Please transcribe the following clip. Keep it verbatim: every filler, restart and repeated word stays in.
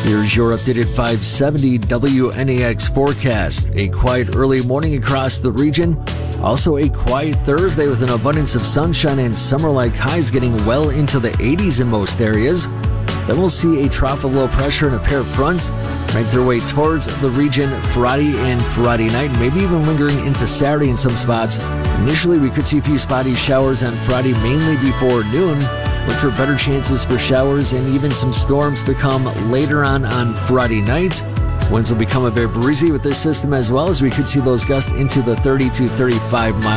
Here's your updated five seventy W N A X forecast. A quiet early morning across the region. Also a quiet Thursday with an abundance of sunshine and summer-like highs getting well into the eighties in most areas. Then we'll see a trough of low pressure and a pair of fronts make their way towards the region Friday and Friday night, maybe even lingering into Saturday in some spots. Initially, we could see a few spotty showers on Friday, mainly before noon. Look for better chances for showers and even some storms to come later on on Friday night. Winds will become a bit breezy with this system as well, as we could see those gusts into the thirty to thirty-five mile